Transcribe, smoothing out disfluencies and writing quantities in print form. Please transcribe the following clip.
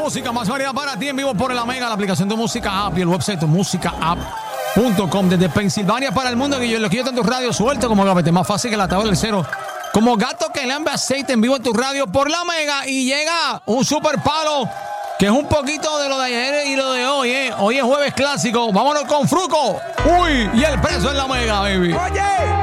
música, más variedad para ti en vivo por la Mega, la aplicación de Música App y el website de musicaapp.com desde Pensilvania para el mundo. Lo que yo tengo en tu radio suelto como gavete, más fácil que la tabla del cero. Como gato que lambe aceite en vivo en tu radio por la Mega y llega un super palo que es un poquito de lo de ayer y lo de hoy, ¿eh? Hoy es jueves clásico. Vámonos con Fruco. Uy, y el preso en la Mega, baby. Oye.